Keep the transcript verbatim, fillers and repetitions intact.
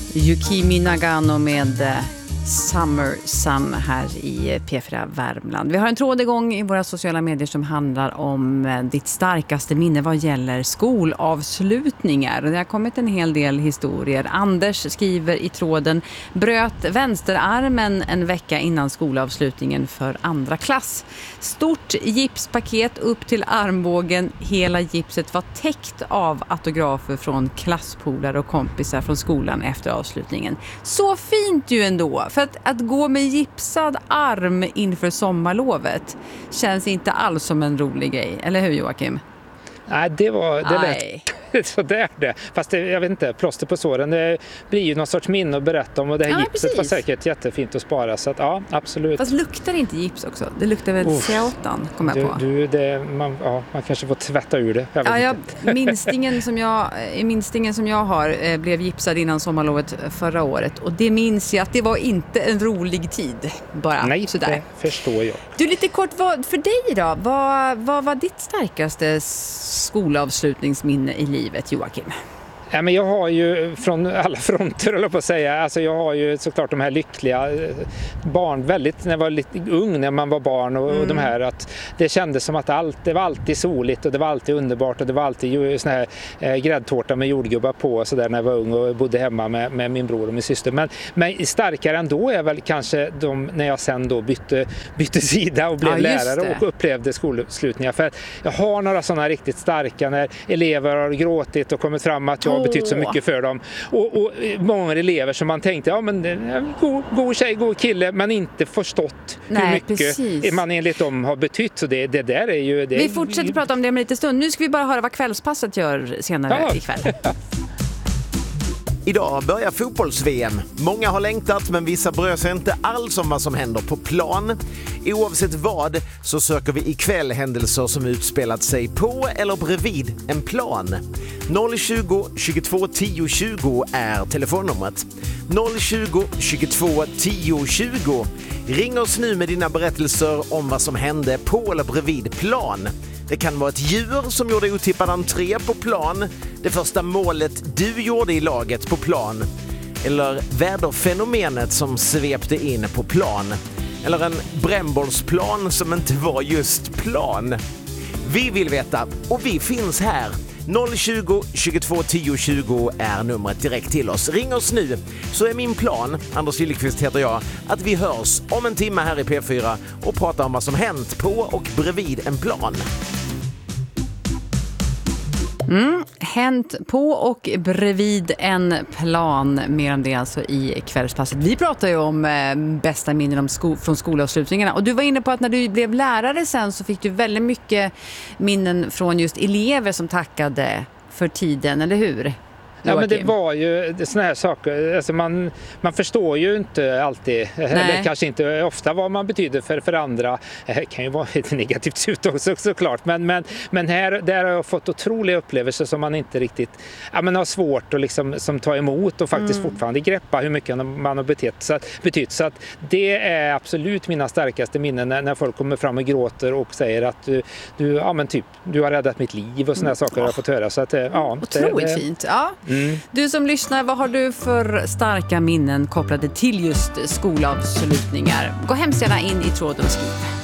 Yukimi Nagano med eh, Summer Sun här i P fyra Värmland. Vi har en tråd igång i våra sociala medier som handlar om eh, ditt starkaste minne vad gäller skolavslutningar. Det har kommit en hel del historier. Anders skriver i tråden: bröt vänsterarmen en vecka innan skolavslutningen för andra klass. Stort gipspaket upp till armbågen. Hela gipset var täckt av autografer från klasspolare och kompisar från skolan efter avslutningen. Så fint ju ändå. För att, att gå med gipsad arm inför sommarlovet känns inte alls som en rolig grej. Eller hur, Joakim? Nej, det var det lät så där det. Fast det, jag vet inte, plåster på såren, det blir ju någon sorts minne att berätta om, och det här ja, gipset precis. Var säkert jättefint att spara, så att ja, absolut. Fast luktar inte gips också? Det luktar väl sältan, kommer jag på. Du, du, det, man, ja, man kanske får tvätta ur det. Jag ja, jag, minstingen, som jag, minstingen som jag har eh, blev gipsad innan sommarlovet förra året, och det minns jag att det var inte en rolig tid. Bara Nej, sådär. Det förstår jag. Du, lite kort, vad, för dig då, vad, vad var ditt starkaste skolavslutningsminne i livet, Joakim? Ja, men jag har ju från alla fronter, eller på att säga. Alltså jag har ju såklart de här lyckliga barn, väldigt när jag var lite ung, när man var barn, och, mm. och de här att det kändes som att allt, det var alltid soligt och det var alltid underbart och det var alltid sån här eh, gräddtårta med jordgubbar på och så där när jag var ung och bodde hemma med, med min bror och min syster. Men, men starkare ändå är väl kanske de när jag sen då bytte, bytte sida och blev ja, lärare och upplevde skolslutningar. För att jag har några sådana riktigt starka när elever har gråtit och kommit fram att jag betytt så mycket för dem, och, och många elever som man tänkte, ja men god, god tjej, god kille, men inte förstått Nej, hur mycket precis. Man enligt dem har betytt, så det, det där är ju det. Vi fortsätter prata om det om en liten stund. Nu ska vi bara höra vad kvällspasset gör senare ja. ikväll. Idag börjar fotbolls-V M. Många har längtat, men vissa bryr sig inte alls om vad som händer på plan. Oavsett vad så söker vi ikväll händelser som utspelat sig på eller bredvid en plan. noll tjugo, tjugotvå, tio, tjugo är telefonnumret. noll tjugo, tjugotvå, tio, tjugo. Ring oss nu med dina berättelser om vad som hände på eller bredvid plan. Det kan vara ett djur som gjorde otippad entré på plan, det första målet du gjorde i laget på plan, eller väderfenomenet som svepte in på plan, eller en brännbollsplan som inte var just plan. Vi vill veta, och vi finns här. noll tjugo, tjugotvå, tio, tjugo är numret direkt till oss. Ring oss nu, så är min plan, Anders Lillqvist heter jag, att vi hörs om en timme här i P fyra och pratar om vad som hänt på och bredvid en plan. Mm, hänt på och bredvid en plan, mer om det alltså i kvällspasset. Vi pratar ju om eh, bästa minnen om sko- från skolavslutningarna, och du var inne på att när du blev lärare sen så fick du väldigt mycket minnen från just elever som tackade för tiden, eller hur? Ja, men det var ju såna här saker, alltså man, man förstår ju inte alltid, Nej. eller kanske inte ofta vad man betyder för, för andra. Det kan ju vara ett negativt ut också såklart, men, men, men här där har jag fått otroliga upplevelser som man inte riktigt ja, men har svårt att liksom, som ta emot och faktiskt mm. fortfarande greppa hur mycket man har betytt. Så att, betytt. Så att det är absolut mina starkaste minnen när, när folk kommer fram och gråter och säger att du, du, ja, men typ, du har räddat mitt liv och såna här saker har jag fått höra. Så att, ja, otroligt det, fint, ja. Mm. Du som lyssnar, vad har du för starka minnen kopplade till just skolavslutningar? Gå hemskt gärna in i tråden och skriv.